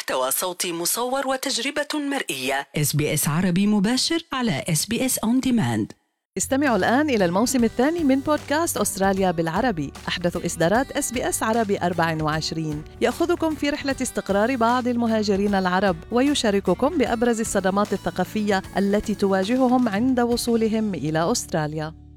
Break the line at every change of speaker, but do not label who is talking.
محتوى صوتي مصور وتجربة مرئية.
SBS عربي مباشر على SBS On Demand.
استمعوا الآن إلى الموسم الثاني من بودكاست أستراليا بالعربي، أحدث إصدارات SBS عربي 24، يأخذكم في رحلة استقرار بعض المهاجرين العرب ويشارككم بأبرز الصدمات الثقافية التي تواجههم عند وصولهم إلى أستراليا.